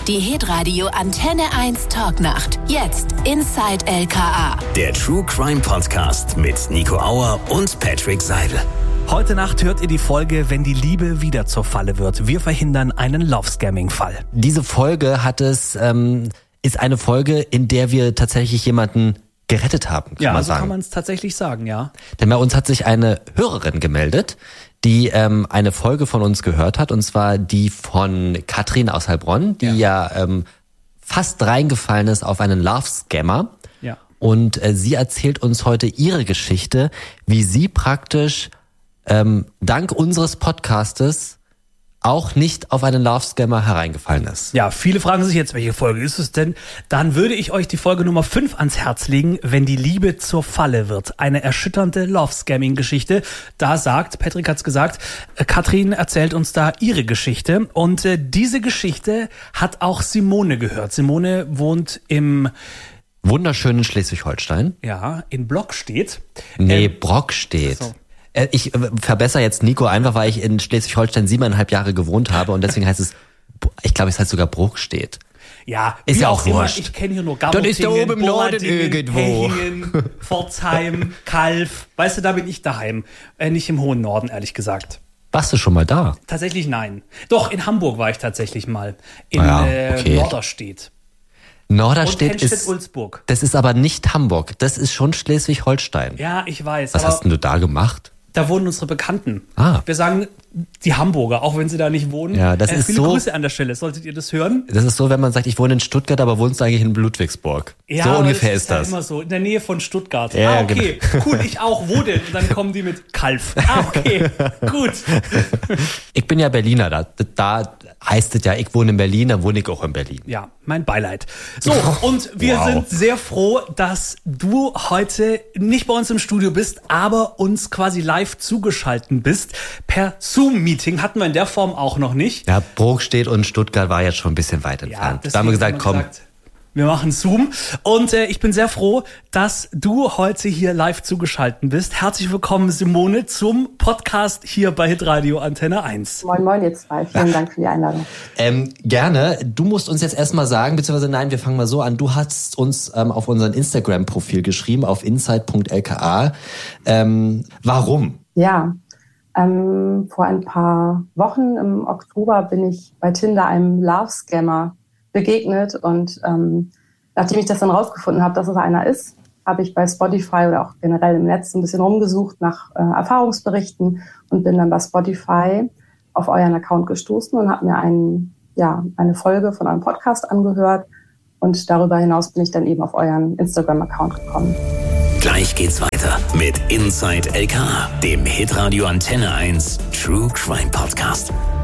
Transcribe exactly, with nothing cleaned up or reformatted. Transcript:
Die Hitradio Antenne eins Talknacht. Jetzt Inside L K A. Der True Crime Podcast mit Nico Auer und Patrick Seidel. Heute Nacht hört ihr die Folge, wenn die Liebe wieder zur Falle wird. Wir verhindern einen Love-Scamming-Fall. Diese Folge hat es, ähm, ist eine Folge, in der wir tatsächlich jemanden gerettet haben, kann ja, man so sagen. kann man es tatsächlich sagen, ja. Denn bei uns hat sich eine Hörerin gemeldet, die ähm, eine Folge von uns gehört hat, und zwar die von Katrin aus Heilbronn, die ja, ja ähm, fast reingefallen ist auf einen Love-Scammer. Ja. Und äh, sie erzählt uns heute ihre Geschichte, wie sie praktisch ähm, dank unseres Podcastes auch nicht auf einen Love-Scammer hereingefallen ist. Ja, viele fragen sich jetzt, welche Folge ist es denn? Dann würde ich euch die Folge Nummer fünf ans Herz legen, wenn die Liebe zur Falle wird. Eine erschütternde Love-Scamming-Geschichte. Da sagt, Patrick hat's gesagt, äh, Katrin erzählt uns da ihre Geschichte. Und äh, diese Geschichte hat auch Simone gehört. Simone wohnt im wunderschönen Schleswig-Holstein. Ja, in Blockstedt. Nee, ähm, Brockstedt. So. Ich verbessere jetzt Nico einfach, weil ich in Schleswig-Holstein siebeneinhalb Jahre gewohnt habe und deswegen heißt es, ich glaube, es heißt sogar Bruchstedt. Ja, ist ja auch immer, wurscht. ich kenne hier nur Das ist da oben im Norden Bollerdingen, irgendwo. Hechingen, Pforzheim, Kalf. Weißt du, da bin ich daheim. Äh, nicht im hohen Norden, ehrlich gesagt. Warst du schon mal da? Tatsächlich nein. Doch, in Hamburg war ich tatsächlich mal. In ja, okay. äh, Norderstedt. Norderstedt ist, Ulsburg. Das ist aber nicht Hamburg. Das ist schon Schleswig-Holstein. Ja, ich weiß. Was aber hast denn du da gemacht? Da wohnen unsere Bekannten. Ah. Wir sagen die Hamburger, auch wenn sie da nicht wohnen. Ja, das äh, ist viele so. Grüße an der Stelle. Solltet ihr das hören? Das ist so, wenn man sagt, ich wohne in Stuttgart, aber wohnst du eigentlich in Ludwigsburg. Ja, so ungefähr das ist ja das. Immer so in der Nähe von Stuttgart. Ja, ah, okay, genau. Cool. Ich auch. Wo denn? Und dann kommen die mit Kalf. Ah, okay, gut. Ich bin ja Berliner. Da, da heißt es ja, ich wohne in Berlin, dann wohne ich auch in Berlin. Ja, mein Beileid. So, und wir Wow. sind sehr froh, dass du heute nicht bei uns im Studio bist, aber uns quasi live zugeschaltet bist. Per Zoom-Meeting hatten wir in der Form auch noch nicht. Ja, Brockstedt und Stuttgart war jetzt schon ein bisschen weit entfernt. Da haben wir gesagt, komm. Gesagt, wir machen Zoom. Und äh, ich bin sehr froh, dass du heute hier live zugeschaltet bist. Herzlich willkommen, Simone, zum Podcast hier bei Hitradio Antenne eins. Moin, moin, ihr zwei. Vielen ja. Dank für die Einladung. Ähm, gerne. Du musst uns jetzt erstmal sagen, beziehungsweise nein, wir fangen mal so an. Du hast uns ähm, auf unseren Instagram-Profil geschrieben, auf inside punkt l k a. Ähm, warum? Ja, ähm, vor ein paar Wochen im Oktober bin ich bei Tinder einem Love-Scammer begegnet und ähm, nachdem ich das dann rausgefunden habe, dass es einer ist, habe ich bei Spotify oder auch generell im Netz ein bisschen rumgesucht nach äh, Erfahrungsberichten und bin dann bei Spotify auf euren Account gestoßen und habe mir einen, ja, eine Folge von eurem Podcast angehört und darüber hinaus bin ich dann eben auf euren Instagram-Account gekommen. Gleich geht's weiter mit Inside L K A, dem Hitradio Antenne eins True Crime Podcast.